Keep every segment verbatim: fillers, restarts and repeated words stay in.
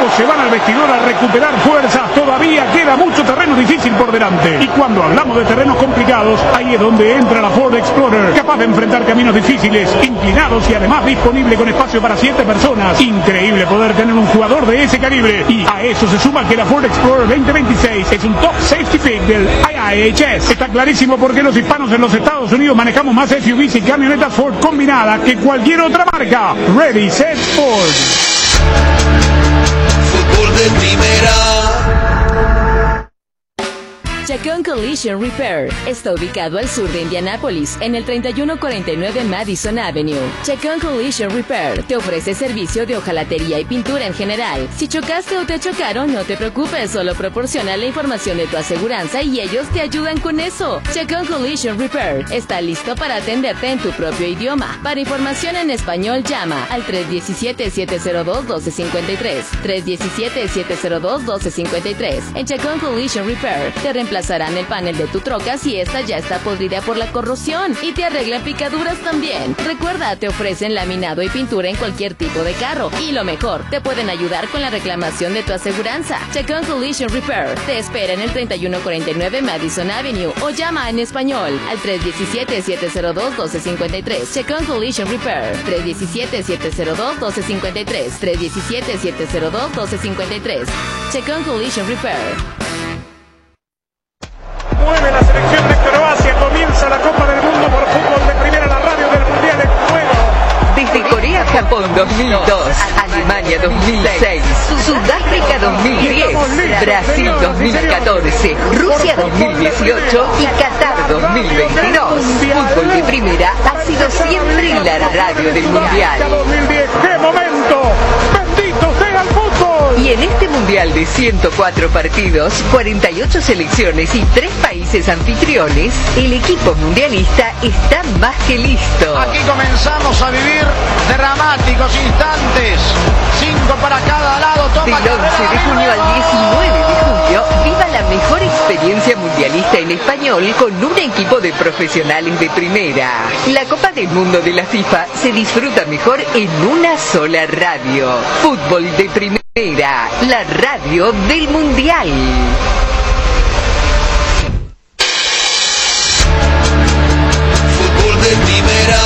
Todos se van al vestidor a recuperar fuerzas. Todavía queda mucho terreno difícil por delante. Y cuando hablamos de terrenos complicados, ahí es donde entra la Ford Explorer, capaz de enfrentar caminos difíciles, inclinados y además disponible con espacio para siete personas. Increíble poder tener un jugador de ese calibre. Y a eso se suma que la Ford Explorer veinte veintiséis es un top safety pick del I I H S. Está clarísimo por qué los hispanos en los Estados Unidos manejamos más S U Vs y camionetas Ford combinadas que cualquier otra marca. Ready, set, Ford. Fútbol de primera. Chacón Collision Repair está ubicado al sur de Indianápolis, en el treinta y uno cuarenta y nueve Madison Avenue. Chacón Collision Repair te ofrece servicio de hojalatería y pintura en general. Si chocaste o te chocaron, no te preocupes, solo proporciona la información de tu aseguranza y ellos te ayudan con eso. Chacón Collision Repair está listo para atenderte en tu propio idioma. Para información en español, llama al tres uno siete, siete cero dos, uno dos cinco tres, tres uno siete, siete cero dos, uno dos cinco tres. En Chacón Collision Repair te reemplazarán el panel de tu troca si esta ya está podrida por la corrosión y te arreglan picaduras también. Recuerda, te ofrecen laminado y pintura en cualquier tipo de carro y lo mejor, te pueden ayudar con la reclamación de tu aseguranza. Chacón Collision Repair te espera en el treinta y uno cuarenta y nueve Madison Avenue o llama en español al tres uno siete, siete cero dos, uno dos cinco tres. Chacón Collision Repair tres uno siete, siete cero dos, uno dos cinco tres, tres uno siete, siete cero dos, uno dos cinco tres. Chacón Collision Repair. Mueve la selección de Croacia, comienza la Copa del Mundo por fútbol de primera, la radio del Mundial en juego. Desde Corea, Japón dos mil dos, Alemania dos mil seis, Sudáfrica dos mil diez, Brasil dos mil catorce, Rusia dos mil dieciocho y Qatar dos mil veintidós. Fútbol de primera ha sido siempre la radio del Mundial. dos mil diez, ¡qué momento! ¡Bendito sea el fútbol! Y en este Mundial de ciento cuatro partidos, cuarenta y ocho selecciones y tres países anfitriones, el equipo mundialista está más que listo. Aquí comenzamos a vivir dramáticos instantes. Cinco para cada lado. Toma Del once de junio al diecinueve de julio, viva la mejor experiencia mundialista en español con un equipo de profesionales de primera. La Copa del Mundo de la FIFA se disfruta mejor en una sola radio. Fútbol de primera, la radio del Mundial. Fútbol de primera.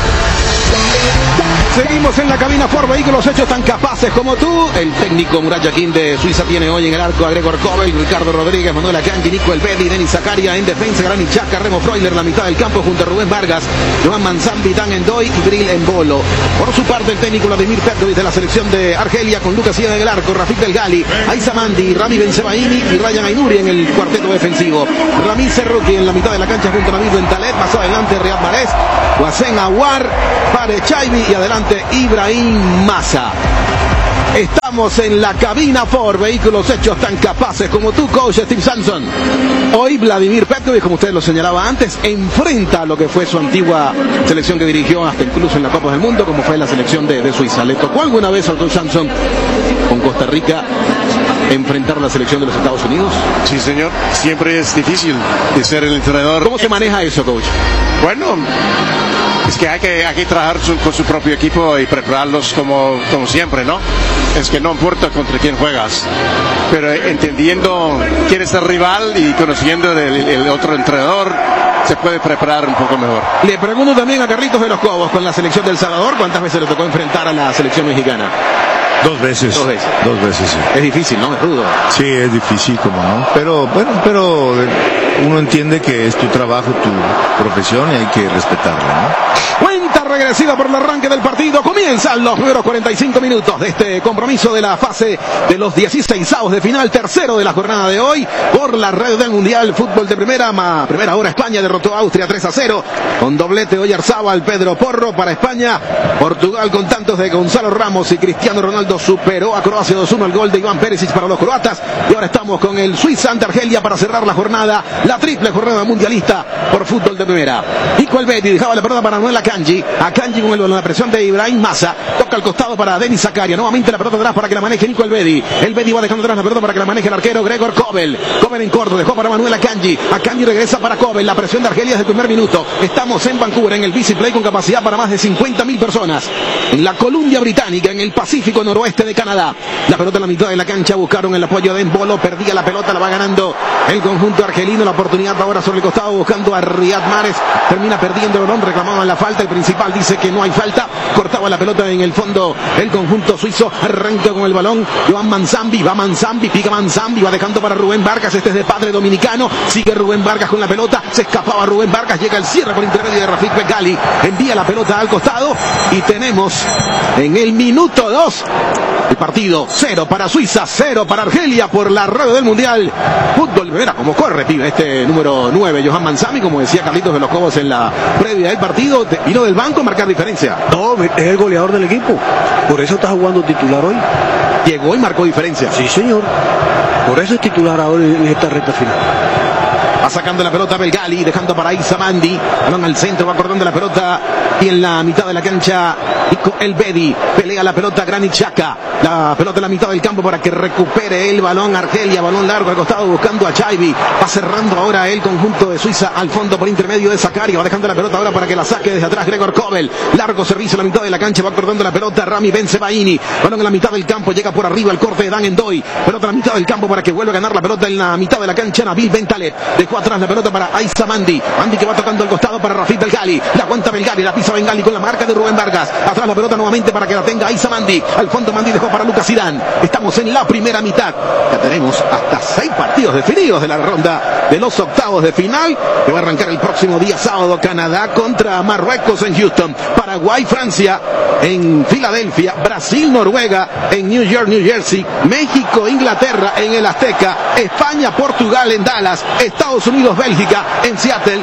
Seguimos en la cabina Ford Vehículos hechos tan capaces como tú. El técnico Murat Yakin de Suiza tiene hoy en el arco a Gregor Kobel, Ricardo Rodríguez, Manuel Akanji, Nico Elbedi, Denis Zakaria en defensa, Granit Xhaka, Remo Freuler, la mitad del campo junto a Rubén Vargas, Joan Manzambi, Dan Endoy y Bril Embolo. Por su parte el técnico Vladimir Petrovic de la selección de Argelia con Lucas Sierra en el arco, Rafik Delgali, Aissa Mandi, Rami Bensebaini y Ryan Aynuri en el cuarteto defensivo. Ramil Serruki en la mitad de la cancha junto a Nabil Bentaleb, más adelante Riyad Mahrez, Wasen Awar, Pare Chaibi y adelante Ibrahim Massa. Estamos en la cabina Ford, vehículos hechos tan capaces como tú, coach Steve Samson. Hoy Vladimir Petrovic, como usted lo señalaba antes, enfrenta a lo que fue su antigua selección que dirigió hasta incluso en la Copa del Mundo, como fue la selección de, de Suiza. ¿Le tocó alguna vez al coach Samson con Costa Rica enfrentar a la selección de los Estados Unidos? Sí, señor. Siempre es difícil de ser el entrenador. ¿Cómo se maneja eso, coach? Bueno, es que hay que, hay que trabajar su, con su propio equipo y prepararlos como, como siempre, ¿no? Es que no importa contra quién juegas, pero entendiendo quién es el rival y conociendo el, el otro entrenador, se puede preparar un poco mejor. Le pregunto también a Carlitos de los Cobos con la selección de El Salvador, ¿cuántas veces le tocó enfrentar a la selección mexicana? Dos veces. Dos veces. Dos veces, sí. Es difícil, ¿no? Es rudo. Sí, es difícil, como no. Pero, bueno, pero uno entiende que es tu trabajo, tu profesión y hay que respetarla, ¿no? Cuenta regresiva por el arranque del partido. Comienzan los primeros cuarenta y cinco minutos de este compromiso de la fase de los dieciseisavos de final, tercero de la jornada de hoy, por la radio del Mundial Fútbol de Primera. Ma, primera hora España derrotó a Austria tres a cero, con doblete Oyarzábal, Pedro Porro para España. Portugal con tantos de Gonzalo Ramos y Cristiano Ronaldo superó a Croacia dos uno, el gol de Iván Perisic para los croatas. Y ahora estamos con el Suiza ante Argelia para cerrar la jornada, la triple jornada mundialista por Fútbol de Primera. Nico Elbedi dejaba la pelota para Manuel Akanji. Akanji con el balón, la presión de Ibrahim Massa. Toca al costado para Denis Zakaria. Nuevamente la pelota atrás para que la maneje Nico Elvedi. Elvedi va dejando atrás la pelota para que la maneje el arquero Gregor Kobel. Kobel en corto, dejó para Manuel Akanji. Akanji regresa para Kobel. La presión de Argelia desde el primer minuto. Estamos en Vancouver, en el Busy Play, con capacidad para más de cincuenta mil personas. En la Columbia Británica, en el Pacífico noroeste de Canadá. La pelota en la mitad de la cancha. Buscaron el apoyo de Embolo. Perdía la pelota, la va ganando el conjunto argelino. La oportunidad ahora sobre el costado buscando a Riyad Mahrez. Termina perdiendo el balón. Reclamaban la falta. El principal dice que no hay falta. Cortaba la pelota en el fondo el conjunto suizo. Arranca con el balón Joan Manzambi. Va Manzambi. Pica Manzambi. Va dejando para Rubén Vargas. Este es de padre dominicano. Sigue Rubén Vargas con la pelota. Se escapaba Rubén Vargas. Llega el cierre por intermedio de Rafik Begali. Envía la pelota al costado. Y tenemos en el minuto dos el partido. Cero para Suiza, cero para Argelia por la radio del Mundial. Fútbol, verá cómo corre, pibe, este número nueve, Johan Manzambi, como decía Carlitos de los Cobos en la previa del partido, vino del banco a marcar diferencia. No, es el goleador del equipo, por eso está jugando titular hoy. Llegó y marcó diferencia. Sí, señor, por eso es titular ahora en esta recta final. Va sacando la pelota Belgali, dejando para Issa Mandi. Balón al centro, va cortando la pelota. Y en la mitad de la cancha, Nico Elvedi. Pelea la pelota Granit Xhaka. La pelota en la mitad del campo para que recupere el balón Argelia. Balón largo al costado buscando a Chaibi. Va cerrando ahora el conjunto de Suiza al fondo por intermedio de Zakaria. Va dejando la pelota ahora para que la saque desde atrás Gregor Kobel. Largo servicio en la mitad de la cancha. Va cortando la pelota Rami Bensebaini. Balón en la mitad del campo. Llega por arriba el corte de Dan Endoy. Pelota en la mitad del campo para que vuelva a ganar la pelota en la mitad de la cancha Nabil Bentaleb. Dejó atrás la pelota para Issa Mandi. Mandi que va tocando el costado para Rafik Belgali. La aguanta Belgali. La pisa Bengali con la marca de Rubén Vargas. Atrás la pelota nuevamente para que la tenga Issa Mandi. Al fondo Mandi dejó para Lucas Zidane. Estamos en la primera mitad. Ya tenemos hasta seis partidos definidos de la ronda de los octavos de final, que va a arrancar el próximo día sábado. Canadá contra Marruecos en Houston. Paraguay, Francia en Filadelfia. Brasil, Noruega en New York, New Jersey. México, Inglaterra en el Azteca. España, Portugal en Dallas. Estados Unidos, Bélgica en Seattle.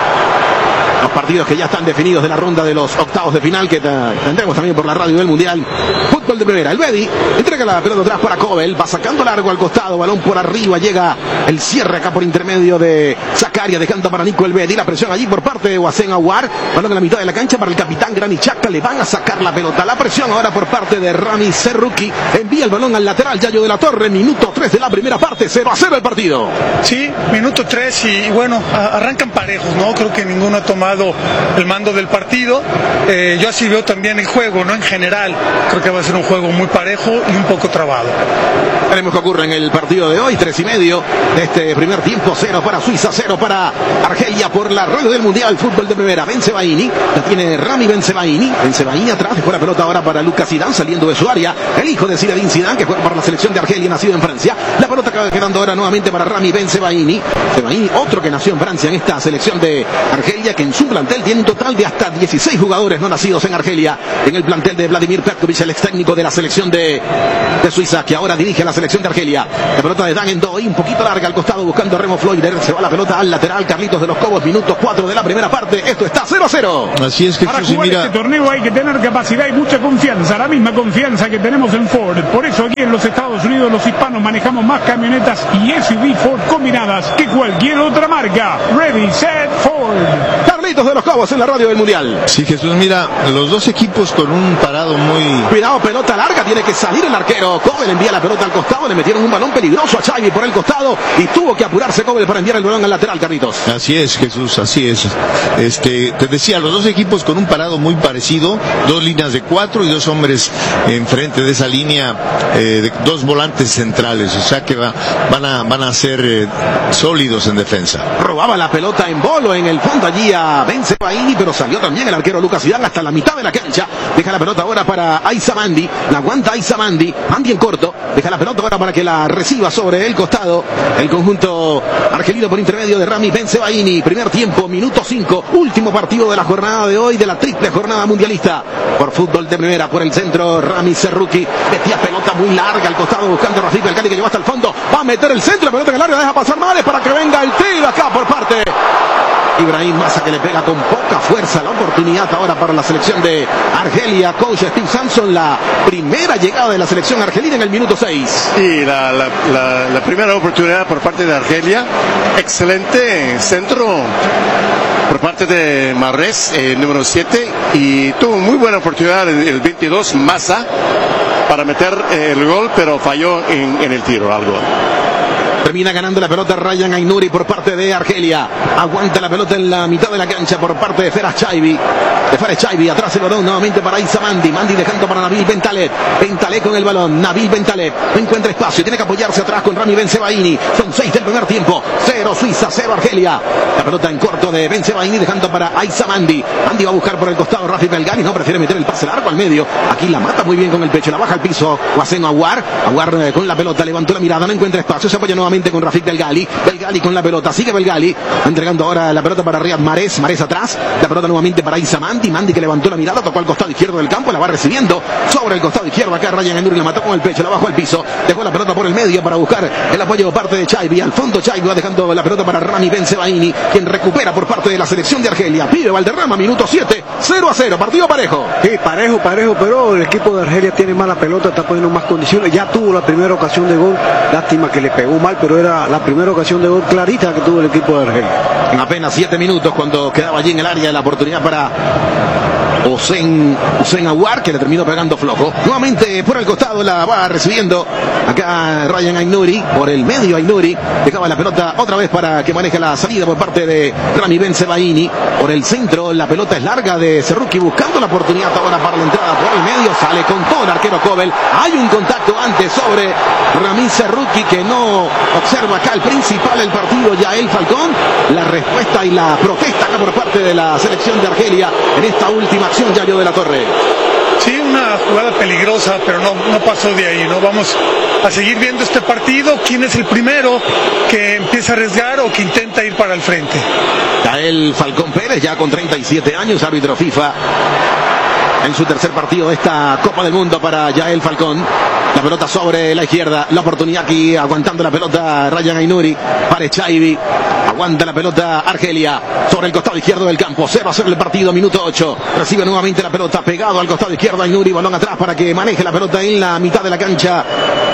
Los partidos que ya están definidos de la ronda de los octavos de final, que tendremos también por la radio del Mundial. Fútbol de primera. Elvedi entrega la pelota atrás para Kobel. Va sacando largo al costado. Balón por arriba. Llega el cierre acá por intermedio de Zakaria. Dejando para Nico Elvedi. La presión allí por parte de Wasen Aouar. Balón en la mitad de la cancha para el capitán Granit Xhaka. Le van a sacar la pelota. La presión ahora por parte de Rami Serruki. Envía el balón al lateral Yayo de la Torre. Minuto tres de la primera parte. cero a cero el partido. Sí, minuto tres y bueno, arrancan parejos, ¿no? Creo que ninguno ha tomado el mando del partido. Eh, yo así veo también el juego, ¿no? En general, creo que va a ser un juego muy parejo y un poco trabado. Veremos qué ocurre en el partido de hoy. Tres y medio de este primer tiempo. Cero para Suiza, cero para Argelia por la rueda del Mundial. Fútbol de primera. Bensebaini. La tiene Rami Bensebaini. Bensebaini atrás. Dejó la pelota ahora para Lucas Zidane saliendo de su área. El hijo de Zinedine Zidane, que juega para la selección de Argelia, nacido en Francia. La pelota acaba quedando ahora nuevamente para Rami Bensebaini. Bensebaini, otro que nació en Francia en esta selección de Argelia, que en su plantel tiene un total de hasta dieciséis jugadores no nacidos en Argelia. En el plantel de Vladimir Petkovic, el ex técnico de la selección de, de Suiza, que ahora dirige a la selección de Argelia. La pelota de Dan Endoy, un poquito larga al costado buscando a Remo Floider. Se va la pelota al lateral. Carlitos de los Cobos, minuto cuatro de la primera parte. Esto está cero a cero. Así es que para jugar mira... este torneo hay que tener capacidad y mucha confianza, la misma confianza que tenemos en Ford. Por eso aquí en los Estados Unidos los hispanos manejamos más camionetas y S U V Ford combinadas que cualquier otra marca. Ready, set, Ford. Carlitos de los Cobos en la radio del Mundial. Sí, Jesús, mira, los dos equipos con un parado muy... Cuidado, pelota larga, tiene que salir el arquero. Kobel envía la pelota al costado, le metieron un balón peligroso a Chaibi por el costado y tuvo que apurarse Kobel para enviar el balón al lateral, Carlitos. Así es, Jesús, así es. Este, te decía, los dos equipos con un parado muy parecido, dos líneas de cuatro y dos hombres enfrente de esa línea, eh, de dos volantes centrales, o sea que va, van a van a ser eh, sólidos en defensa. Robaba la pelota en Bolo en el fondo allí a Bensebaini, pero salió también el arquero Lucas Zidane hasta la mitad de la cancha. Deja la pelota ahora para Issa Mandi, la aguanta Issa Mandi, Mandi en corto, deja la pelota ahora para que la reciba sobre el costado el conjunto argelino por intermedio de Rami Bensebaini. Primer tiempo, minuto cinco, último partido de la jornada de hoy, de la triple jornada mundialista. Por fútbol de primera, por el centro, Rami Serruki, metía pelota muy larga al costado buscando a Rafik Belgali, que lleva hasta el fondo, va a meter el centro, la pelota en el área, deja pasar Mahrez para que venga el tiro acá por parte Ibrahim Massa, que le pega con poca fuerza. La oportunidad ahora para la selección de Argelia. Coach Steve Sampson, la primera llegada de la selección argelina en el minuto seis. Y la, la, la, la primera oportunidad por parte de Argelia. Excelente centro por parte de Marrés, eh, número siete, y tuvo muy buena oportunidad el, el veintidós, Massa, para meter eh, el gol, pero falló en, en el tiro, algo. Termina ganando la pelota Ryan Ainuri por parte de Argelia. Aguanta la pelota en la mitad de la cancha por parte de Feras Chaibi. De Fares Chaibi, atrás el balón nuevamente para Isa Mandi. Mandi dejando para Nabil Bentaleb. Bentaleb con el balón. Nabil Bentaleb no encuentra espacio. Tiene que apoyarse atrás con Rami Bensebaini. Son seis del primer tiempo. Cero Suiza, cero Argelia. La pelota en corto de Bensebaini dejando para Isa Mandi. Mandi va a buscar por el costado Rafi Belgani. No, prefiere meter el pase largo al medio. Aquí la mata muy bien con el pecho. La baja al piso. Guaseno Aguar. Aguar eh, con la pelota. Levantó la mirada. No encuentra espacio. Se apoya nuevamente con Rafik Belgali. Belgali con la pelota. Sigue Belgali. Entregando ahora la pelota para Riyad Mahrez. Mahrez atrás. La pelota nuevamente para Isa Mandi. Mandi que levantó la mirada. Tocó al costado izquierdo del campo. La va recibiendo sobre el costado izquierdo. Acá Ryan Ainuri la mató con el pecho. La bajó al piso. Dejó la pelota por el medio para buscar el apoyo por parte de Chaibi. Al fondo Chaibi va dejando la pelota para Rami Bensebaini, quien recupera por parte de la selección de Argelia. Pibe Valderrama, minuto siete. cero a cero. Partido parejo. Sí, parejo, parejo. Pero el equipo de Argelia tiene más la pelota. Está poniendo más condiciones. Ya tuvo la primera ocasión de gol. Lástima que le pegó mal, pero era la primera ocasión de gol clarita que tuvo el equipo de Argelia. En apenas siete minutos, cuando quedaba allí en el área la oportunidad para Hossein, Hossein Aguar, que le terminó pegando flojo. Nuevamente por el costado la va recibiendo acá Ryan Ainuri. Por el medio Ainuri dejaba la pelota otra vez para que maneje la salida por parte de Rami Bensebaini. Por el centro la pelota es larga de Serruki buscando la oportunidad ahora para la entrada por el medio. Sale con todo el arquero Kobel. Hay un contacto antes sobre Rami Serruki, que no observa acá el principal del partido, Yael Falcón. La respuesta y la protesta acá por parte de la selección de Argelia en esta última acción, Yayo de la Torre. Sí, una jugada peligrosa, pero no, no pasó de ahí, ¿no? Vamos a seguir viendo este partido. ¿Quién es el primero que empieza a arriesgar o que intenta ir para el frente? Yael Falcón Pérez, ya con treinta y siete años, árbitro FIFA en su tercer partido de esta Copa del Mundo para Yael Falcón. La pelota sobre la izquierda, la oportunidad aquí aguantando la pelota Ryan Ainuri para Chaibi. Aguanta la pelota Argelia sobre el costado izquierdo del campo. cero a cero el partido, minuto ocho. Recibe nuevamente la pelota pegado al costado izquierdo Ainuri. Balón atrás para que maneje la pelota en la mitad de la cancha.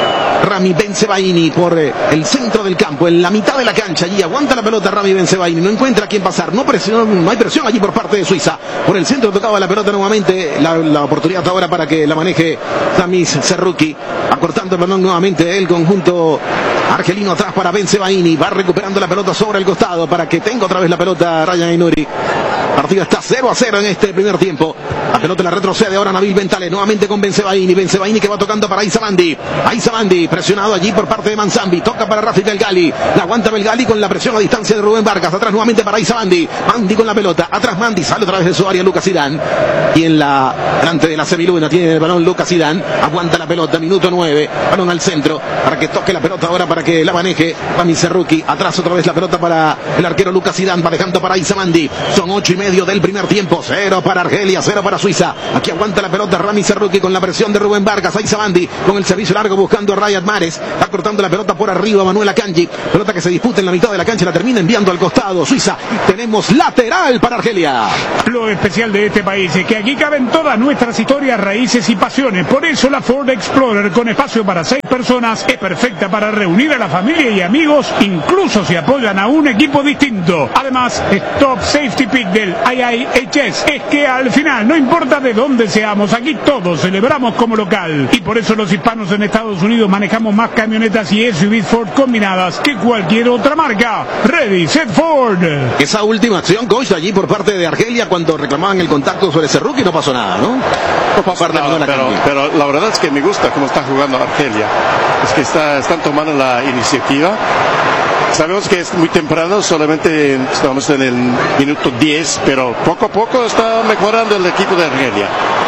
Rami Bensebaini por el centro del campo, en la mitad de la cancha. Allí aguanta la pelota Rami Bensebaini. No encuentra a quién pasar. No, presión, no hay presión allí por parte de Suiza. Por el centro tocaba la pelota nuevamente. La, la oportunidad ahora para que la maneje Tamis Serruki. Acortando el balón nuevamente el conjunto argelino atrás para Bensebaini. Va recuperando la pelota sobre el costado para que tenga otra vez la pelota Ryan Ainuri. El partido está cero a cero en este primer tiempo. La pelota la retrocede ahora Nabil Bentaleb. Nuevamente con Bensebaini. Bensebaini que va tocando para Isa Mandi. Isa Mandi presionado allí por parte de Manzambi. Toca para Rafi Belgali. La aguanta Belgali con la presión a distancia de Rubén Vargas. Atrás nuevamente para Isa Mandi. Mandi con la pelota. Atrás Mandi. Sale otra vez de su área Lucas Zidane. Y en la delante de la semiluna tiene el balón Lucas Zidane. Aguanta la pelota. Minuto nueve. Balón al centro para que toque la pelota ahora para que la maneje Rami Serruki. Atrás otra vez la pelota para el arquero Lucas Zidane. Va dejando para Isa Mandi. Son ocho y medio del primer tiempo. Cero para Argelia. Cero para Suiza. Aquí aguanta la pelota Rami Serruki con la presión de Rubén Vargas. Isa Mandi con el servicio largo buscando a Riyad Mahrez. Va cortando la pelota por arriba Manuel Akanji. Pelota que se disputa en la mitad de la cancha. La termina enviando al costado Suiza. Tenemos lateral para Argelia. Lo especial de este país es que aquí caben todas nuestras historias, raíces y pasiones. Por eso la Ford Explorer, con espacio para seis personas, es perfecta para reunir a la familia y amigos, incluso si apoyan a un equipo distinto. Además, Top Safety Pick del I I H S es que al final, no importa de dónde seamos, aquí todos celebramos como local. Y por eso los hispanos en Estados Unidos manejamos más camionetas y S U Vs Ford combinadas que cualquier otra marca. Ready, set, Ford. Esa última acción, coach, allí por parte de Argelia cuando reclamaban el contacto sobre Serruki, no pasó nada, ¿no? No pasó nada, pero, pero la verdad es que me gusta cómo está jugando Argelia. Es que está, están tomando la iniciativa. Sabemos que es muy temprano, solamente estamos en el minuto diez, pero poco a poco está mejorando el equipo de Argelia.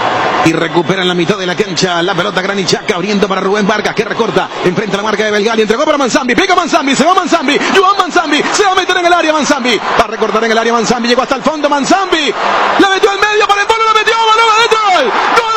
Y recupera en la mitad de la cancha la pelota Granit Xhaka abriendo para Rubén Vargas, que recorta, enfrenta la marca de Belgali, entregó para Manzambi, pica Manzambi, se va Manzambi, Joan Manzambi, se va a meter en el área Manzambi, va a recortar en el área Manzambi, llegó hasta el fondo Manzambi, la metió al medio para el palo, la metió, balón adentro, gol, gol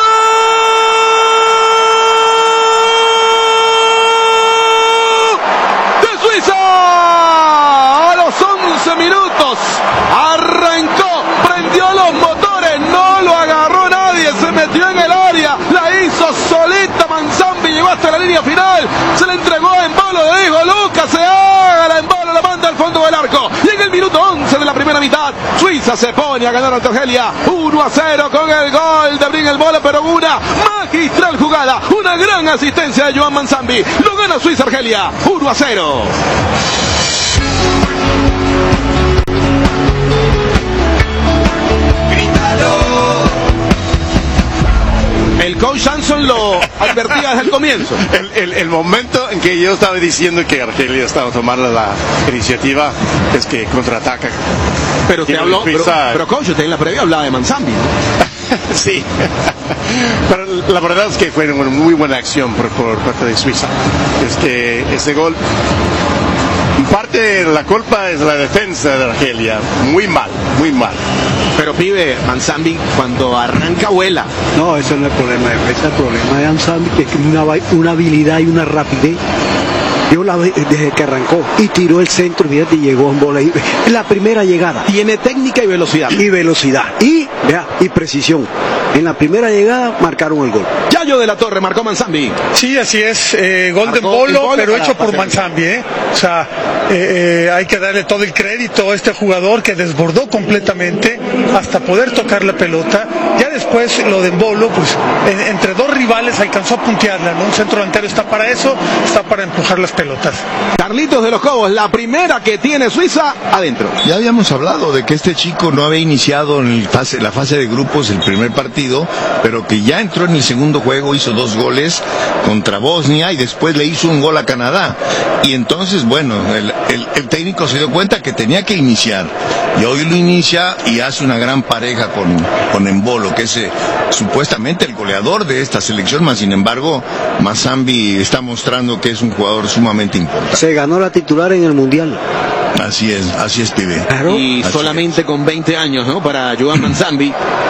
de Suiza, a los once minutos, arrancó, prendió los motores, no lo agarró nadie, se metió en el área, la hizo solita Manzambi, llegó hasta la línea final, se le entregó a Embolo, le dijo Lucas, se haga la Embolo, la manda al fondo del arco, y en el minuto once del en la primera mitad. Suiza se pone a ganar ante Argelia uno a cero con el gol de Brin el Bolo, pero una magistral jugada, una gran asistencia de Joan Manzambi. Lo gana Suiza Argelia uno a cero. El coach Sanson lo advertía desde el comienzo. El, el, el momento en que yo estaba diciendo que Argelia estaba tomando la iniciativa es que contraataca. Pero usted habló, pero, pero coach, usted en la previa hablaba de Manzambi, ¿no? Sí, pero la verdad es que fue una muy buena acción por, por parte de Suiza. Este, este gol, parte de la culpa es la defensa de Argelia, muy mal, muy mal. Pero pibe, Manzambi cuando arranca vuela. No, eso no es el problema de defensa, el problema de Manzambi que es una, una habilidad y una rapidez. Yo la vi desde que arrancó y tiró el centro, fíjate, y llegó en bola. La primera llegada. Tiene técnica y velocidad. Y velocidad. Y, vea, y precisión. En la primera llegada marcaron el gol. Yayo de la Torre marcó Manzambi. Sí, así es. Eh, gol de Bolo, pero hecho por Manzambi, ¿eh? O sea, eh, eh, hay que darle todo el crédito a este jugador que desbordó completamente hasta poder tocar la pelota. Ya después lo de Bolo, pues en, entre dos rivales alcanzó a puntearla, ¿no? Un centro delantero está para eso, está para empujar las pelotas. Carlitos de los Cobos, la primera que tiene Suiza adentro. Ya habíamos hablado de que este chico no había iniciado en el fase, la fase de grupos el primer partido, pero que ya entró en el segundo juego, hizo dos goles contra Bosnia y después le hizo un gol a Canadá. Y entonces, bueno, el, el, el técnico se dio cuenta que tenía que iniciar. Y hoy lo inicia y hace una gran pareja con, con Embolo, que es eh, supuestamente el goleador de esta selección, más sin embargo, Manzambi está mostrando que es un jugador sumamente importante. Se ganó la titular en el Mundial. Así es, así es, pibe. Claro. Y así solamente es. Con veinte años, ¿no? Para Joan Manzambi,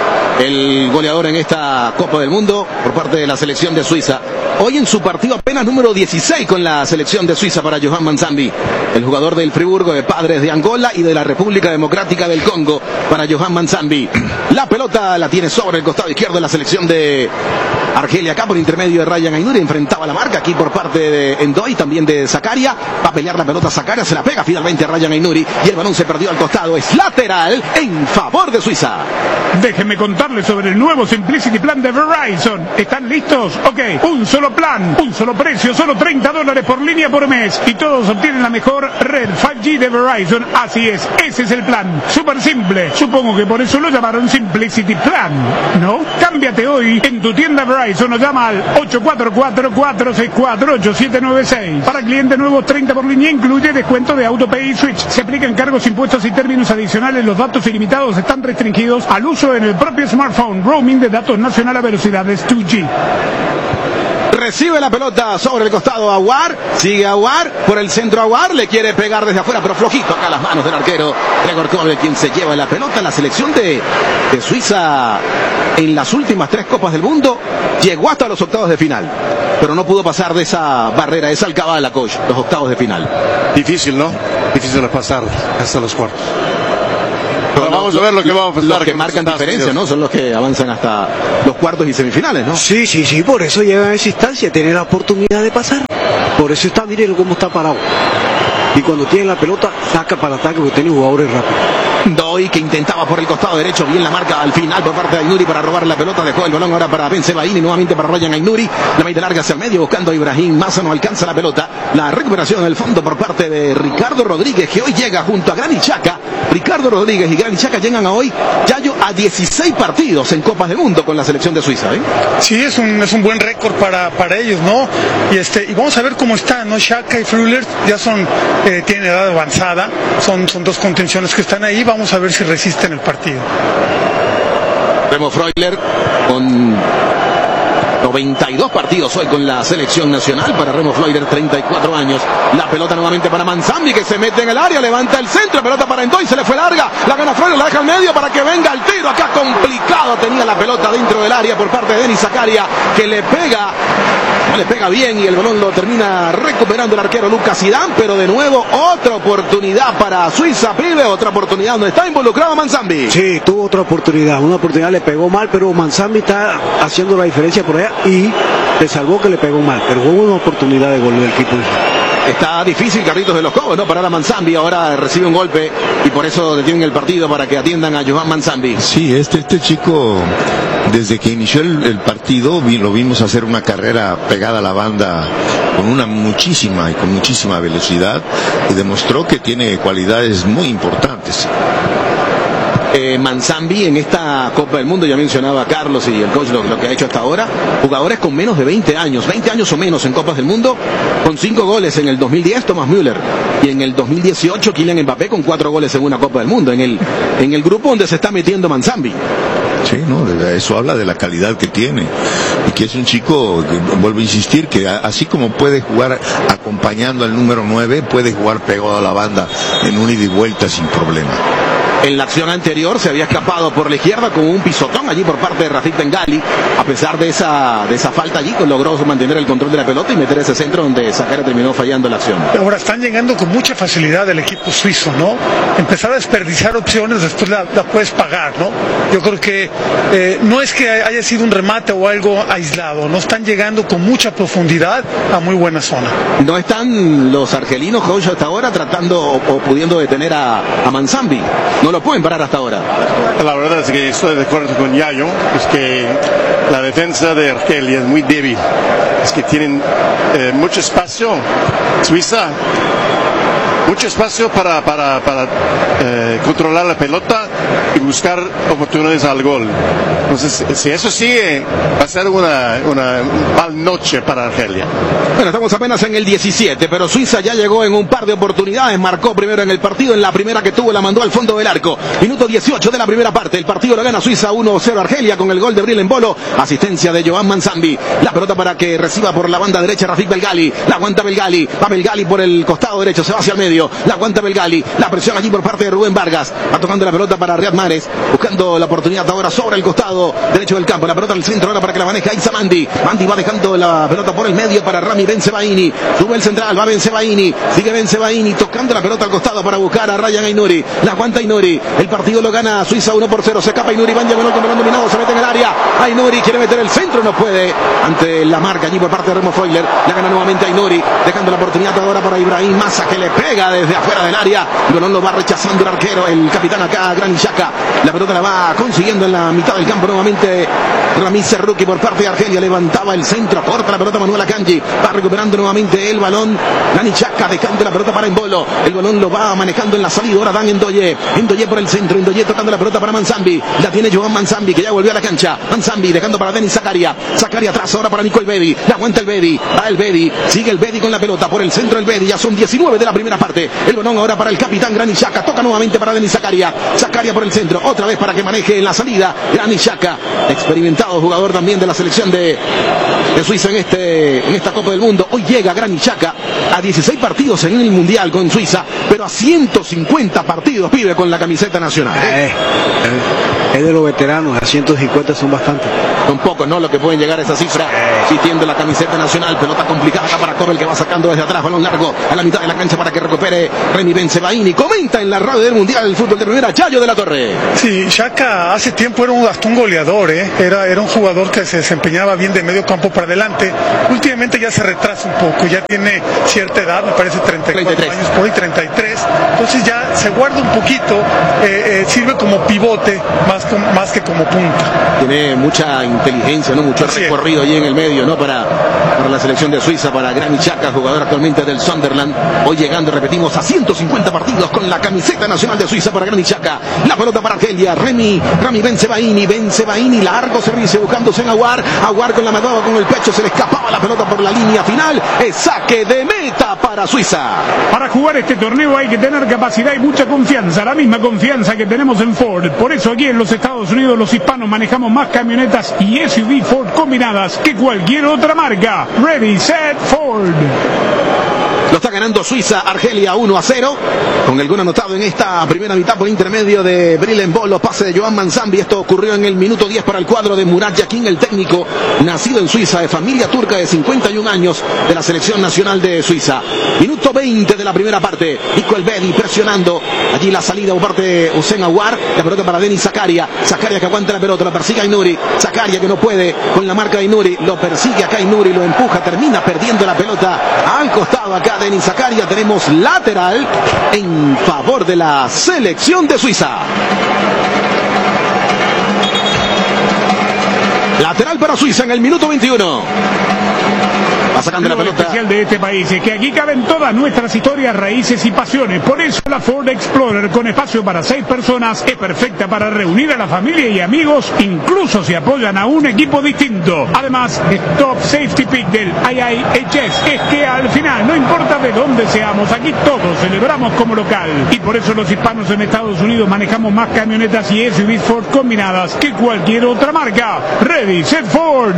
el goleador en esta Copa del Mundo por parte de la selección de Suiza. Hoy en su partido apenas número dieciséis con la selección de Suiza para Joan Manzambi, el jugador del Friburgo de Padres de Angola y de la República Democrática del Congo para Joan Manzambi. La pelota la tiene sobre el costado izquierdo de la selección de Argelia, acá por intermedio de Ryan Ainuri, enfrentaba la marca aquí por parte de Endoy, también de Zakaria, va a pelear la pelota Zakaria, se la pega finalmente a Ryan Ainuri y el balón se perdió al costado, es lateral en favor de Suiza. Déjenme contarles sobre el nuevo Simplicity Plan de Verizon. ¿Están listos? Ok, un solo plan, un solo precio, solo treinta dólares por línea por mes y todos obtienen la mejor red cinco G de Verizon. Así es, ese es el plan, súper simple. Supongo que por eso lo llamaron Simplicity Plan, ¿no? Cámbiate hoy en tu tienda Verizon o llama al ocho cuatro cuatro, cuatro seis cuatro, ocho siete nueve seis. Para clientes nuevos, treinta por línea, incluye descuento de AutoPay y Switch. Se aplican cargos, impuestos y términos adicionales. Los datos ilimitados están restringidos al uso en el propio smartphone. Roaming de datos nacional a velocidades dos G. Recibe la pelota sobre el costado Aouar, sigue Aouar, por el centro Aouar, le quiere pegar desde afuera, pero flojito acá las manos del arquero Gregor Kobel, quien se lleva la pelota. La selección de, de Suiza en las últimas tres Copas del Mundo llegó hasta los octavos de final, pero no pudo pasar de esa barrera, esa alcabala, coach, los octavos de final. Difícil, ¿no? Difícil de pasar hasta los cuartos. Pero vamos a ver lo que vamos a pasar. Los que marcan diferencia, ¿no? Son los que avanzan hasta los cuartos y semifinales, ¿no? Sí, sí, sí, por eso llegan a esa instancia, tener la oportunidad de pasar. Por eso está, miren cómo está parado. Y cuando tiene la pelota, saca para el ataque porque tiene jugadores rápidos. Doy, que intentaba por el costado derecho, bien la marca al final por parte de Ainuri para robar la pelota, dejó el balón ahora para Ben Sebaini, nuevamente para Ryan Ainuri, la media larga hacia el medio buscando a Ibrahim Massa, no alcanza la pelota, la recuperación en el fondo por parte de Ricardo Rodríguez, que hoy llega junto a Granit Xhaka. Ricardo Rodríguez y Granit Xhaka llegan a hoy, Yayo, a dieciséis partidos en Copas del Mundo con la selección de Suiza, ¿eh? Sí, es un, es un buen récord para, para ellos, ¿no? Y este y vamos a ver cómo están, ¿no? Xhaka y Früller ya son, eh, tienen edad avanzada, son, son dos contenciones que están ahí, vamos a ver si resisten el partido. Remo Freuler con noventa y dos partidos hoy con la selección nacional. Para Remo Freuler, treinta y cuatro años. La pelota nuevamente para Manzambi, que se mete en el área, levanta el centro, pelota para Endoy, se le fue larga, la gana Freuler, la deja al medio para que venga el tiro. Acá complicado, tenía la pelota dentro del área por parte de Denis Zakaria, que le pega, no le pega bien y el balón lo termina recuperando el arquero Lucas Zidane, pero de nuevo otra oportunidad para Suiza, pibe, otra oportunidad donde está involucrado Manzambi. Sí, tuvo otra oportunidad, una oportunidad le pegó mal, pero Manzambi está haciendo la diferencia por allá y le salvó que le pegó mal, pero hubo una oportunidad de gol del equipo. Está difícil, Carlitos de los Cobos, ¿no? Parar a Manzambi, ahora recibe un golpe y por eso detienen el partido para que atiendan a Joan Manzambi. Sí, este, este chico, desde que inició el, el partido, vi, lo vimos hacer una carrera pegada a la banda con una muchísima y con muchísima velocidad y demostró que tiene cualidades muy importantes. Eh, Manzambi en esta Copa del Mundo, ya mencionaba a Carlos y el coach lo, lo que ha hecho hasta ahora, jugadores con menos de veinte años, veinte años o menos en Copas del Mundo, con cinco goles en el dos mil diez, Thomas Müller, y en el dos mil dieciocho Kylian Mbappé con cuatro goles en una Copa del Mundo, en el, en el grupo donde se está metiendo Manzambi. Sí, no, eso habla de la calidad que tiene y que es un chico, que, vuelvo a insistir, que así como puede jugar acompañando al número nueve, puede jugar pegado a la banda en un ida y vuelta sin problema. En la acción anterior se había escapado por la izquierda con un pisotón allí por parte de Rafik Bengali. A pesar de esa, de esa falta allí, logró mantener el control de la pelota y meter ese centro donde Zakaria terminó fallando la acción. Ahora están llegando con mucha facilidad el equipo suizo, ¿no? Empezar a desperdiciar opciones, después la, la puedes pagar, ¿no? Yo creo que eh, no es que haya sido un remate o algo aislado, no están llegando con mucha profundidad a muy buena zona. No están los argelinos, coach, hasta ahora tratando o, o pudiendo detener a, a Manzambi. No lo pueden parar hasta ahora. La verdad es que estoy de acuerdo con Yayo, es que la defensa de Argelia es muy débil, es que tienen eh, mucho espacio, Suiza, mucho espacio para, para, para eh, controlar la pelota y buscar oportunidades al gol. Entonces, si eso sigue, va a ser una, una mal noche para Argelia. Bueno, estamos apenas en el diecisiete, pero Suiza ya llegó en un par de oportunidades, marcó primero en el partido, en la primera que tuvo la mandó al fondo del arco. Minuto dieciocho de la primera parte, el partido lo gana Suiza uno cero Argelia con el gol de Bril Embolo, asistencia de Joan Manzambi. La pelota para que reciba por la banda derecha Rafik Bengali, la aguanta Bengali, va Bengali por el costado derecho, se va hacia el medio, la aguanta Bengali, la presión allí por parte de Rubén Vargas, va tocando la pelota para Riyad Mahrez, buscando la oportunidad ahora sobre el costado derecho del campo, la pelota al centro ahora para que la maneje Issa Mandi. Mandi va dejando la pelota por el medio para Rami Bensebaini, sube el central, va Bensebaini, sigue Bensebaini tocando la pelota al costado para buscar a Ryan Ainuri, la aguanta Ainuri, el partido lo gana Suiza uno por cero, se escapa Ainuri, van diagonal con balón dominado, se mete en el área, Ainuri quiere meter el centro, no puede, ante la marca allí por parte de Remo Freuler, la gana nuevamente Ainuri, dejando la oportunidad ahora para Ibrahim Massa que le pega desde afuera del área, el balón lo va rechazando el arquero, el capitán acá, Granit Xhaka, la pelota la va consiguiendo en la mitad del campo nuevamente Ramiz Serruki por parte de Argelia, levantaba el centro, corta la pelota Manuel Akanji, va recuperando nuevamente el balón, Granit Xhaka dejando la pelota para Embolo, el balón lo va manejando en la salida, ahora Dan Ndoye, Ndoye por el centro, Ndoye tocando la pelota para Manzambi, la tiene Joan Manzambi que ya volvió a la cancha, Manzambi dejando para Denis Zakaria, Zakaria atrás ahora para Nico El Bedi, la aguanta el Bedi, va el Bedi, sigue el Bedi con la pelota por el centro el Bedi, ya son diecinueve de la primera parte, el balón ahora para el capitán Granit Xhaka, toca nuevamente para Denis Zakaria, Zakaria por el centro, otra vez para que maneje en la salida, Granit Xhaka, experimentado jugador también de la selección de, de Suiza en, este, en esta Copa del Mundo, hoy llega Granit Xhaka a dieciséis partidos en el Mundial con Suiza, pero a ciento cincuenta partidos pibe con la camiseta nacional. Eh, eh, es de los veteranos, a ciento cincuenta son bastantes. Son pocos, ¿no? Lo que pueden llegar a esa cifra, vistiendo la camiseta nacional, pelota complicada acá para Kobel que va sacando desde atrás, balón largo a la mitad de la cancha para que recupere Remy Bensebaini. Comenta en la radio del Mundial del Fútbol de Primera, Yayo de la Torre. Sí, Xhaka hace tiempo era un, hasta un goleador, ¿eh? Era, era un jugador que se desempeñaba bien de medio campo para adelante. Últimamente ya se retrasa un poco, ya tiene cierta edad, me parece treinta y cuatro treinta y tres años, por ahí treinta y tres. Entonces ya se guarda un poquito, eh, eh, sirve como pivote más, com, más que como punta. Tiene mucha inteligencia, ¿no? Mucho Así recorrido es. Allí en el medio, ¿no? Para, para la selección de Suiza, para Granit Xhaka, jugador actualmente del Sunderland. Hoy llegando, repetimos, a ciento cincuenta partidos con la camiseta nacional de Suiza para Granit Xhaka. La pelota para Argelia, Remy, Rami Bensebaini, Bensebaini, largo servicio buscándose en Aguar. Aguar con la madova con el pecho, se le escapaba la pelota por la línea final. Es saque de meta para Suiza. Para jugar este torneo hay que tener capacidad y mucha confianza, la misma confianza que tenemos en Ford. Por eso aquí en los Estados Unidos los hispanos manejamos más camionetas y S U V Ford combinadas que cualquier otra marca. Ready, set, Ford. Lo está ganando Suiza, Argelia uno a cero, con el gol anotado en esta primera mitad por intermedio de Bril Embolo, pase de Joan Manzambi. Esto ocurrió en el minuto diez para el cuadro de Murat Yakin, el técnico nacido en Suiza, de familia turca, de cincuenta y un años, de la selección nacional de Suiza. Minuto veinte de la primera parte, Nico El Bedi presionando allí la salida por parte de Hussein Aouar, la pelota para Denis Zakaria, Zakaria que aguanta la pelota, la persigue Ainuri, Zakaria que no puede con la marca de Ainuri, lo persigue acá Ainuri, lo empuja, termina perdiendo la pelota al costado acá Denis Zakaria. Tenemos lateral en favor de la selección de Suiza. Lateral para Suiza en el minuto veintiuno. Va sacando la pelota. Lo especial de este país es que aquí caben todas nuestras historias, raíces y pasiones. Por eso la Ford Explorer, con espacio para seis personas, es perfecta para reunir a la familia y amigos, incluso si apoyan a un equipo distinto. Además, el Top Safety Pick del I I H S es que al final, no importa de dónde seamos, aquí todos celebramos como local. Y por eso los hispanos en Estados Unidos manejamos más camionetas y S U Vs Ford combinadas que cualquier otra marca. Ready, set, Ford.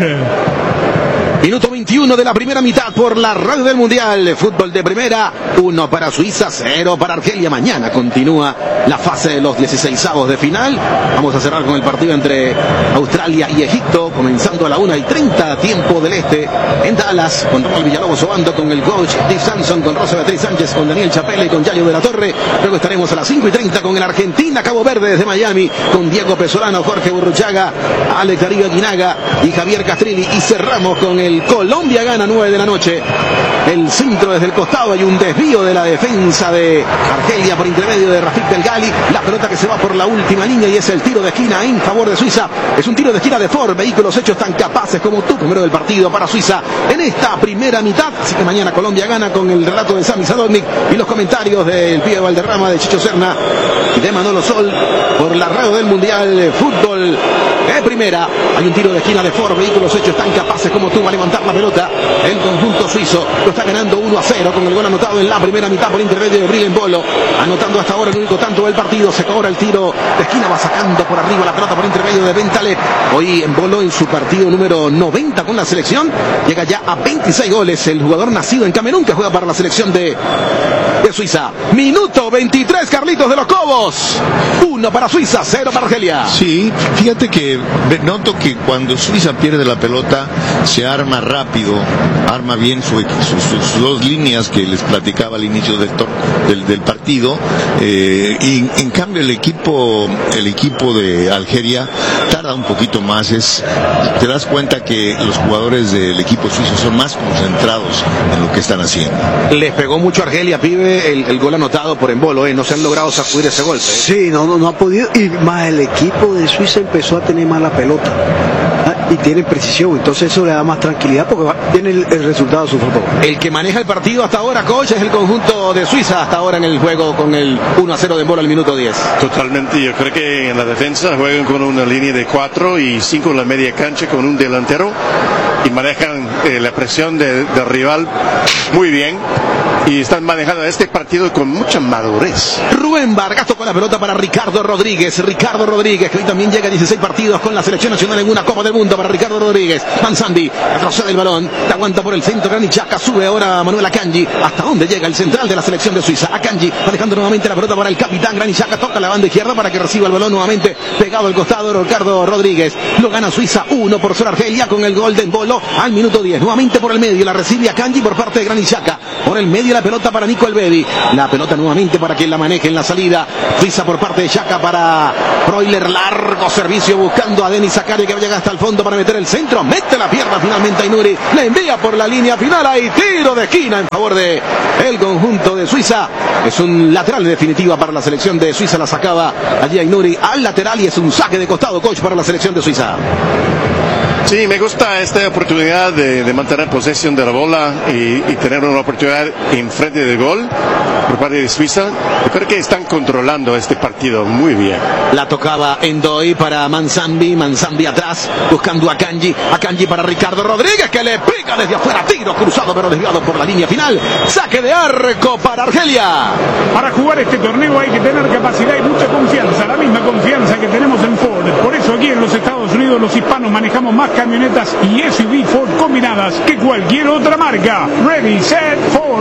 Minuto veintiuno de la primera mitad por la radio del Mundial. Fútbol de primera, uno para Suiza, cero para Argelia. Mañana continúa la fase de los dieciseisavos de final. Vamos a cerrar con el partido entre Australia y Egipto, comenzando a la una y treinta, tiempo del este, en Dallas, con Raúl Villalobos Obando, con el coach Steve Samson, con Rosa Beatriz Sánchez, con Daniel Chapelle y con Yayo de la Torre. Luego estaremos a las cinco y treinta con el Argentina Cabo Verde desde Miami, con Diego Pesolano, Jorge Burruchaga, Alex Darío Aguinaga y Javier Castrilli. Y cerramos con el Colombia gana, nueve de la noche. El centro desde el costado, hay un desvío de la defensa de Argelia por intermedio de Rafik Belgali. La pelota que se va por la última línea y es el tiro de esquina en favor de Suiza. Es un tiro de esquina de Ford. Vehículos hechos tan capaces como tú. Primero del partido para Suiza en esta primera mitad. Así que mañana Colombia gana, con el relato de Sami Sadovnik y los comentarios del Pío Valderrama, de Chicho Serna y de Manolo Sol por la radio del Mundial Fútbol de primera. Hay un tiro de esquina de Ford. Vehículos hechos tan capaces como tú. Va a levantar la pelota el conjunto suizo. Lo está ganando uno a cero con el gol anotado en la primera mitad por intermedio de Brilen Bolo. Anotando hasta ahora el único tanto del partido. Se cobra el tiro de esquina. Va sacando por arriba la pelota por intermedio de Bentaleb. Hoy en Bolo, en su partido número noventa con la selección, llega ya a veintiséis goles. El jugador nacido en Camerún, que juega para la selección de, de Suiza. Minuto veintitrés, Carlitos de los Cobos. Uno para Suiza, cero para Argelia. Sí, fíjate que noto que cuando Suiza pierde la pelota se arma rápido, arma bien su, sus, sus dos líneas que les platicaba al inicio del, del, del partido, eh, y en cambio el equipo el equipo de Algeria tarda un poquito más. Es, te das cuenta que los jugadores del equipo suizo son más concentrados en lo que están haciendo. Les pegó mucho a Argelia, pibe, el, el gol anotado por Embolo, eh. no se han logrado sacudir ese golpe. Eh. Sí, no, no, no ha podido, y más el equipo de Suiza empezó a tener mala pelota. Y tiene precisión, entonces eso le da más tranquilidad porque va, tiene el, el resultado a su favor. El que maneja el partido hasta ahora, coach, es el conjunto de Suiza hasta ahora en el juego, con el uno a cero de Embolo al minuto diez. Totalmente, yo creo que en la defensa juegan con una línea de cuatro y cinco en la media cancha con un delantero y manejan eh, la presión de, del rival muy bien. Y están manejando este partido con mucha madurez. Rubén Vargas tocó la pelota para Ricardo Rodríguez. Ricardo Rodríguez, que hoy también llega a dieciséis partidos con la selección nacional en una Copa del Mundo. Para Ricardo Rodríguez, Manzandi retrocede el balón, te aguanta por el centro, Granit Xhaka, sube ahora Manuel Akanji. ¿Hasta dónde llega el central de la selección de Suiza? Akanji manejando nuevamente la pelota para el capitán Granit Xhaka, toca la banda izquierda para que reciba el balón nuevamente pegado al costado Ricardo Rodríguez. Lo gana Suiza uno por cero Argelia con el gol de Embolo al minuto diez. Nuevamente por el medio, la recibe Akanji por parte de Granit Xhaka. Por el medio la pelota para Nico Elvedi. La pelota nuevamente para quien la maneje en la salida. Suiza por parte de Xhaka para Freuler. Largo servicio buscando a Denis Zakaria, que va a llegar hasta el fondo para meter el centro. Mete la pierna finalmente a Inuri. La envía por la línea final. Hay tiro de esquina en favor de el conjunto de Suiza. Es un lateral en definitiva para la selección de Suiza. La sacaba allí a Inuri al lateral y es un saque de costado, coach, para la selección de Suiza. Sí, me gusta esta oportunidad de, de mantener posesión de la bola y, y tener una oportunidad enfrente del gol por parte de Suiza. Yo creo que están controlando este partido muy bien. La tocaba Endoy para Manzambi, Manzambi atrás, buscando a Akanji, Akanji para Ricardo Rodríguez, que le pega desde afuera, tiro cruzado pero desviado por la línea final. Saque de arco para Argelia. Para jugar este torneo hay que tener capacidad y mucha confianza, la misma confianza que tenemos en Ford. Por eso aquí en los Estados Unidos los hispanos manejamos más camionetas y S U V Ford combinadas que cualquier otra marca. Ready, set, Ford.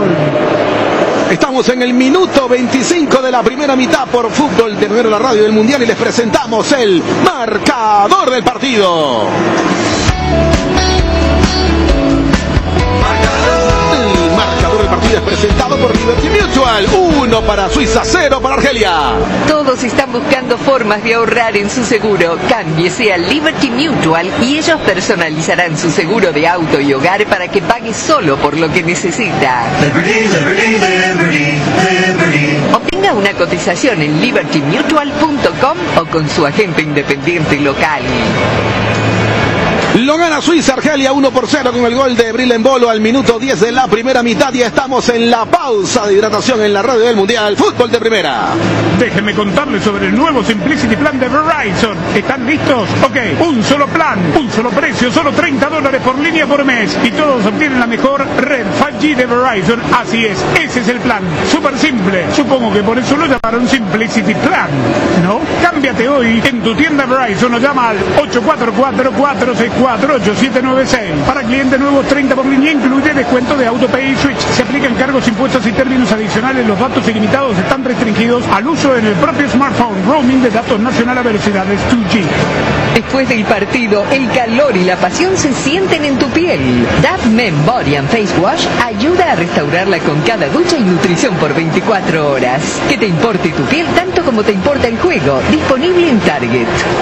Estamos en el minuto veinticinco de la primera mitad por Fútbol de Primero, la radio del Mundial, y les presentamos el marcador del partido. El marcador del partido es presentado por Liberty Mutual. Uno para su Suiza, cero para Argelia. Todos están buscando formas de ahorrar en su seguro. Cámbiese a Liberty Mutual y ellos personalizarán su seguro de auto y hogar para que pague solo por lo que necesita. Liberty, Liberty, Liberty, Liberty. Obtenga una cotización en liberty mutual punto com o con su agente independiente local. Lo gana Suiza, Argelia uno por cero con el gol de Bril Embolo al minuto diez de la primera mitad y estamos en la pausa de hidratación en la radio del Mundial Fútbol de Primera. Déjenme contarles sobre el nuevo Simplicity Plan de Verizon. ¿Están listos? Ok, un solo plan, un solo precio, solo treinta dólares por línea por mes y todos obtienen la mejor red cinco G de Verizon. Así es, ese es el plan, súper simple. Supongo que por eso lo llamaron Simplicity Plan, ¿no? Cámbiate hoy en tu tienda Verizon o llama al ocho cuatro cuatro, cuatro seis cuatro, ocho siete nueve seis. Para clientes nuevos, treinta por línea, incluye descuento de AutoPay y Switch. Se aplican cargos, impuestos y términos adicionales. Los datos ilimitados están restringidos al uso en el propio smartphone. Roaming de datos nacional a velocidades dos G. Después del partido, el calor y la pasión se sienten en tu piel. Dove Men Body and Face Wash ayuda a restaurarla con cada ducha y nutrición por veinticuatro horas. Que te importe tu piel tanto como te importa el juego. Disponible en Target.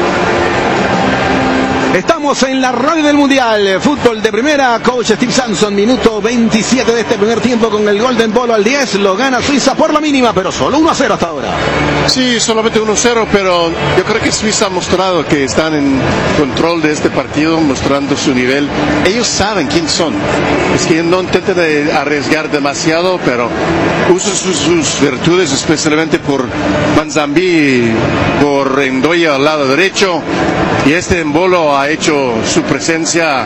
Estamos en la radio del Mundial, Fútbol de Primera, coach Steve Samson, minuto veintisiete de este primer tiempo con el Golden Ball al diez, lo gana Suiza por la mínima, pero solo uno a cero hasta ahora. Sí, solamente uno a cero, pero yo creo que Suiza ha mostrado que están en control de este partido, mostrando su nivel. Ellos saben quién son, es que no intenten de arriesgar demasiado, pero usan sus, sus virtudes, especialmente por Manzambi, por Ndoye al lado derecho. Y este Embolo ha hecho su presencia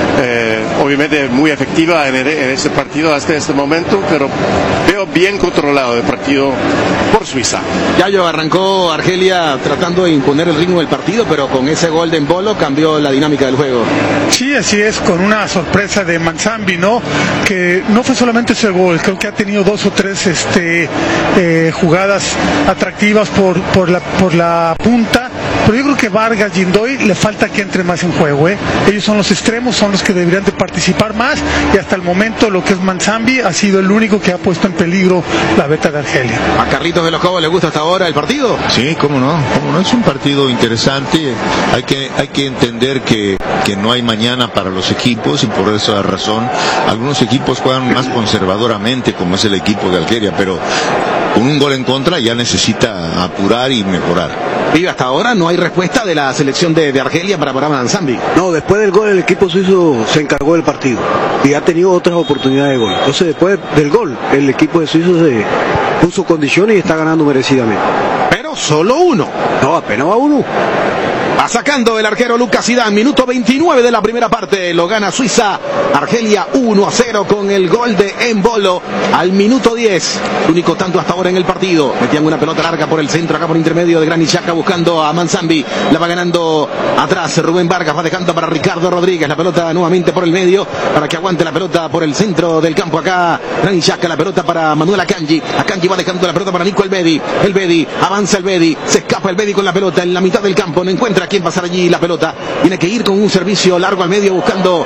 eh, obviamente muy efectiva en, en ese partido hasta este momento, pero veo bien controlado el partido por Suiza. Yayo, arrancó Argelia tratando de imponer el ritmo del partido, pero con ese gol de Embolo cambió la dinámica del juego. Sí, así es, con una sorpresa de Manzambi, ¿no? Que no fue solamente ese gol, creo que ha tenido dos o tres este, eh, jugadas atractivas por, por, la, por la punta, pero yo creo que Vargas y Ndoye le falta que entre más en juego, ¿eh? Ellos son los extremos, son los que deberían de participar más y hasta el momento lo que es Manzambi ha sido el único que ha puesto en peligro la beta de Argelia. ¿A Carlitos de los Cobos le gusta hasta ahora el partido? Sí, cómo no, cómo no, es un partido interesante. Hay que, hay que entender que, que no hay mañana para los equipos y por esa razón algunos equipos juegan más conservadoramente, como es el equipo de Argelia, pero con un gol en contra ya necesita apurar y mejorar. Y hasta ahora no hay respuesta de la selección de, de Argelia para parar a Manzambi. No, después del gol el equipo suizo se encargó del partido y ha tenido otras oportunidades de gol. Entonces después del gol el equipo de Suizo se puso condiciones y está ganando merecidamente. Pero solo uno. No, apenas va uno. Va sacando el arquero Lucas Zidane, minuto veintinueve de la primera parte, lo gana Suiza, Argelia uno a cero con el gol de Embolo al minuto diez, único tanto hasta ahora en el partido. Metían una pelota larga por el centro, acá por intermedio de Granit Xhaka buscando a Manzambi, la va ganando atrás Rubén Vargas, va dejando para Ricardo Rodríguez, la pelota nuevamente por el medio, para que aguante la pelota por el centro del campo acá, Granit Xhaka, la pelota para Manuel Akanji, Akanji va dejando la pelota para Nico Elvedi, Elvedi, avanza Elvedi, se escapa Elvedi con la pelota en la mitad del campo, no encuentra quién pasar allí la pelota, tiene que ir con un servicio largo al medio buscando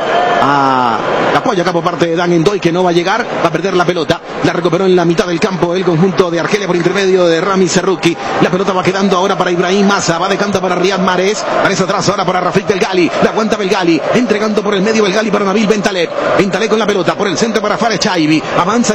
a apoyo acá por parte de Dan Ndoye, que no va a llegar, va a perder la pelota, la recuperó en la mitad del campo el conjunto de Argelia por intermedio de Rami Serruki, la pelota va quedando ahora para Ibrahim Massa, va dejando para Riyad Mahrez, parece atrás ahora para Rafik Belgali, la aguanta Belgali, entregando por el medio Belgali para Nabil Bentaleb, Bentaleb con la pelota por el centro para Fares Chaibi, avanza